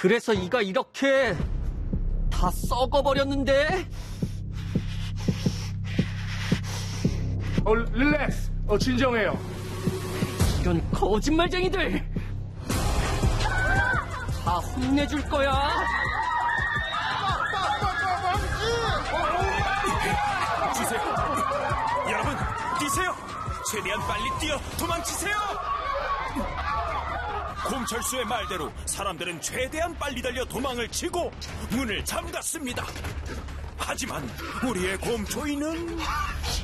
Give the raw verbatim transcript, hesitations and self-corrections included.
그래서 이가 이렇게 다 썩어버렸는데? 어, 릴렉스. 어, 진정해요. 이런 거짓말쟁이들! 다 혼내줄 거야! 뛰세요! 여러분, 뛰세요! 최대한 빨리 뛰어 도망치세요! 곰철수의 말대로 사람들은 최대한 빨리 달려 도망을 치고 문을 잠갔습니다. 하지만 우리의 곰초이는